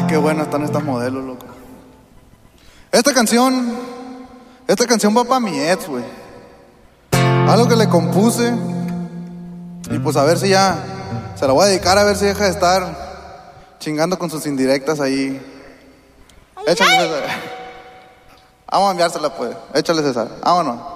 Qué buenas están estas modelos, loco. Esta canción va para mi ex, güey. Algo que le compuse. Y pues a ver si ya se la voy a dedicar, a ver si deja de estar chingando con sus indirectas ahí. Échale, César. Vamos a enviársela, pues. Échale, César. Vámonos.